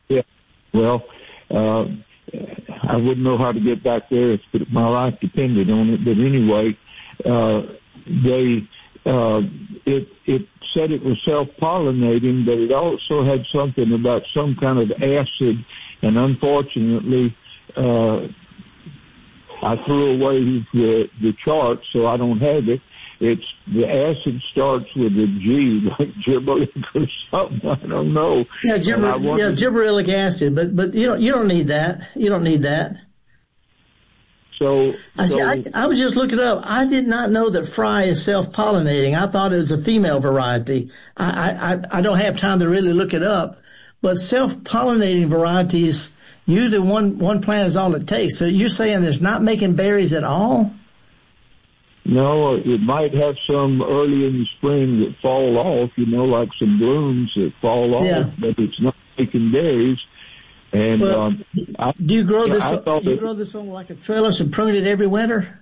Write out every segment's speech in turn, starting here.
Yeah. Well, I wouldn't know how to get back there if my life depended on it. But anyway, it said it was self-pollinating, but it also had something about some kind of acid. And unfortunately, I threw away the chart, so I don't have it. The acid starts with a G, like gibberellic or something. I don't know. Yeah, gibberellic acid, but you don't need that. You don't need that. So I was just looking it up. I did not know that fry is self-pollinating. I thought it was a female variety. I don't have time to really look it up, but self-pollinating varieties, usually one plant is all it takes. So you're saying it's not making berries at all? No, it might have some early in the spring that fall off, like some blooms that fall off, but it's not making berries. And do you grow this? You grow this on like a trellis and prune it every winter?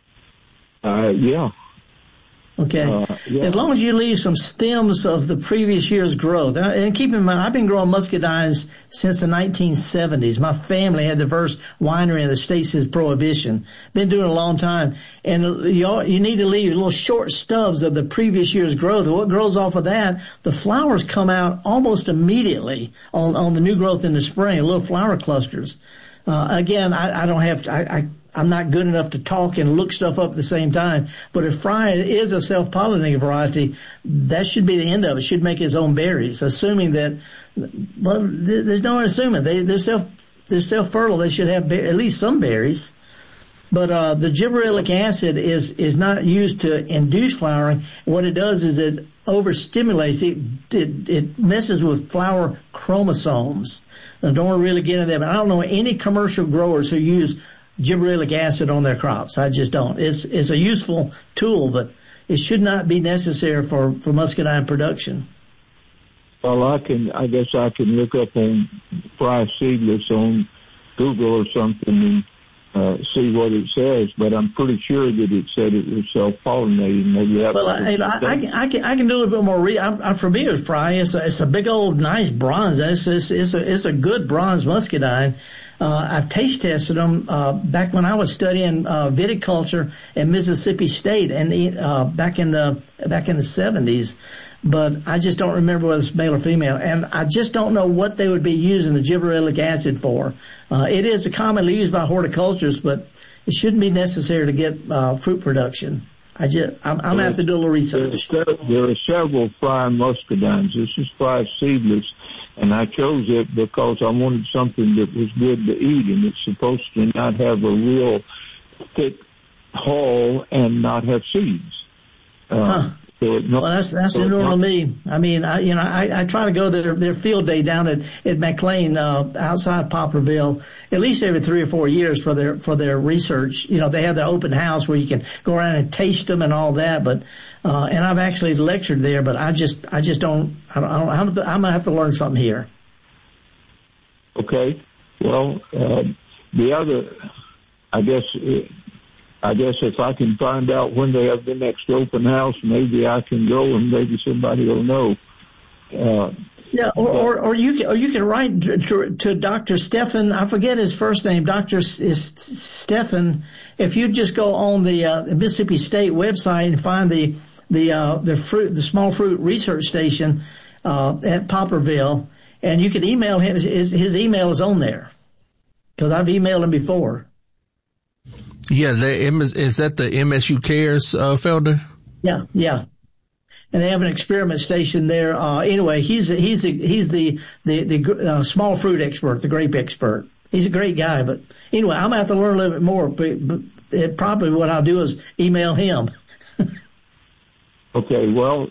Yeah. Okay. Yeah. As long as you leave some stems of the previous year's growth. And keep in mind, I've been growing muscadines since the 1970s. My family had the first winery in the state since Prohibition. Been doing it a long time. And you need to leave little short stubs of the previous year's growth. And what grows off of that, the flowers come out almost immediately on the new growth in the spring, little flower clusters. Again, I'm not good enough to talk and look stuff up at the same time. But if fry is a self-pollinating variety, that should be the end of it. It should make its own berries, assuming that, well, there's no assuming. They're self-fertile. They should have at least some berries. But the gibberellic acid is not used to induce flowering. What it does is it overstimulates. It messes with flower chromosomes. I don't want to really get into that, but I don't know any commercial growers who use gibberellic acid on their crops. I just don't. It's a useful tool, but it should not be necessary for muscadine production. Well, I guess I can look up on fry seedless on Google or something and see what it says, but I'm pretty sure that it said it was self-pollinating. Maybe that. Well, I can do a little bit more. I'm familiar with fry. It's a big old nice bronze. It's a good bronze muscadine. I've taste tested them back when I was studying viticulture at Mississippi State and back in the 70s. But I just don't remember whether it's male or female, and I just don't know what they would be using the gibberellic acid for. It is commonly used by horticulturists, but it shouldn't be necessary to get fruit production. I'm gonna have to do a little research. There are several fry muscadines. This is fry seedless. And I chose it because I wanted something that was good to eat, and it's supposed to not have a real thick hull and not have seeds. Well, that's normal to me. I mean, I try to go to their field day down at McLean, outside Poplarville, at least every 3 or 4 years for their research. They have their open house where you can go around and taste them and all that. But, and I've actually lectured there, but I just don't, I'm gonna have to learn something here. Okay. Well, the other, I guess if I can find out when they have the next open house, maybe I can go and maybe somebody will know. Yeah, or you can write to Dr. Stephan. I forget his first name. Dr. Stephan. If you just go on the Mississippi State website and find the small fruit research station at Poplarville, and you can email him. His email is on there because I've emailed him before. Yeah, is that the MSU Cares, Felder? Yeah. And they have an experiment station there. Anyway, he's the small fruit expert, the grape expert. He's a great guy, but anyway, I'm gonna have to learn a little bit more, but probably what I'll do is email him. Okay, well,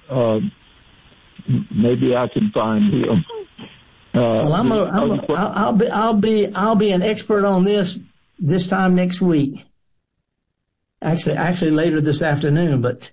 maybe I can find him. Well, I'll be an expert on this time next week. Actually later this afternoon, but.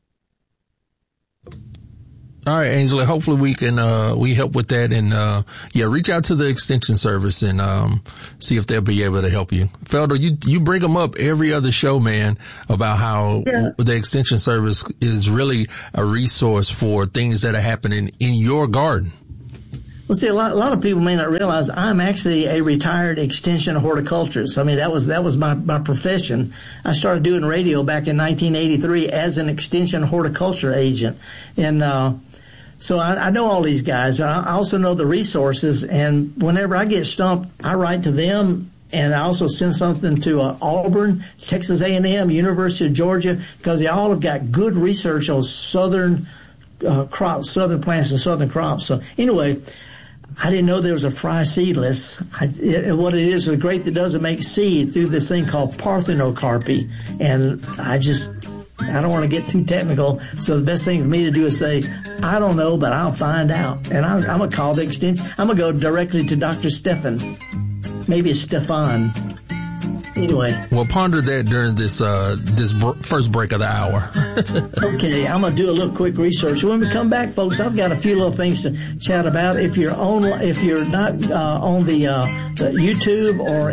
All right, Ainsley, hopefully we can, we help with that and, reach out to the extension service and, see if they'll be able to help you. Felder, you bring them up every other show, man, about how the extension service is really a resource for things that are happening in your garden. Well, see, a lot of people may not realize I'm actually a retired extension horticulturist. I mean, that was my profession. I started doing radio back in 1983 as an extension horticulture agent. And, so I know all these guys. I also know the resources, and whenever I get stumped, I write to them, and I also send something to Auburn, Texas A&M, University of Georgia, because they all have got good research on southern crops, southern plants and southern crops. So anyway, I didn't know there was a fry seedless. What it is a grape that doesn't make seed through this thing called parthenocarpy, and I don't want to get too technical, so the best thing for me to do is say, I don't know, but I'll find out. And I'm going to call the extension. I'm going to go directly to Dr. Stefan. Maybe it's Stefan. Anyway. We'll ponder that during this first break of the hour. Okay, I'm going to do a little quick research. When we come back, folks, I've got a few little things to chat about. If you're not on the YouTube or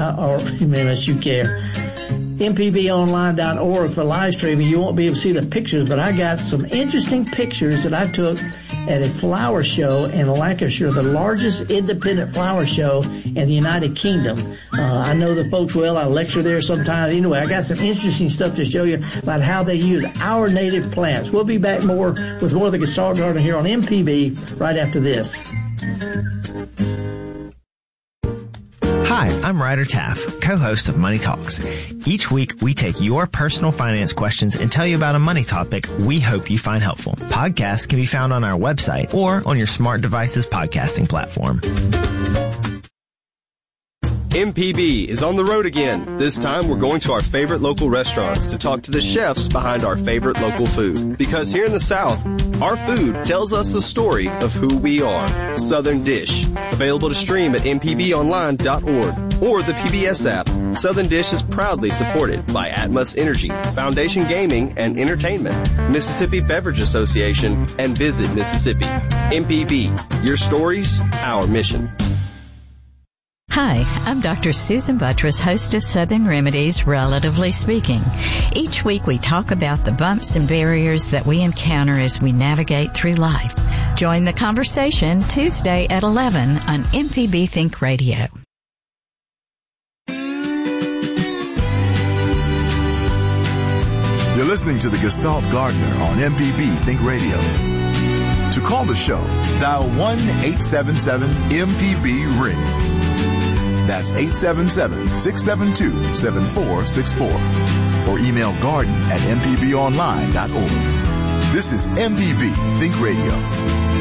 MSU mpbonline.org for live streaming, you won't be able to see the pictures, but I got some interesting pictures that I took at a flower show in Lancashire, the largest independent flower show in the United Kingdom. I know the folks well. I lecture there sometimes. Anyway, I got some interesting stuff to show you about how they use our native plants. We'll be back with more of the Gestalt Garden here on MPB right after this. Hi, I'm Ryder Taff, co-host of Money Talks. Each week, we take your personal finance questions and tell you about a money topic we hope you find helpful. Podcasts can be found on our website or on your smart device's podcasting platform. MPB is on the road again. This time we're going to our favorite local restaurants to talk to the chefs behind our favorite local food. Because here in the South, our food tells us the story of who we are. Southern Dish. Available to stream at mpbonline.org or the PBS app. Southern Dish is proudly supported by Atmos Energy, Foundation Gaming and Entertainment, Mississippi Beverage Association, and Visit Mississippi. MPB. Your stories, our mission. Hi, I'm Dr. Susan Buttress, host of Southern Remedies, Relatively Speaking. Each week we talk about the bumps and barriers that we encounter as we navigate through life. Join the conversation Tuesday at 11 on MPB Think Radio. You're listening to the Gestalt Gardener on MPB Think Radio. To call the show, dial 1-877-MPB-RING. That's 877-672-7464. Or email garden@mpbonline.org. This is MPB Think Radio.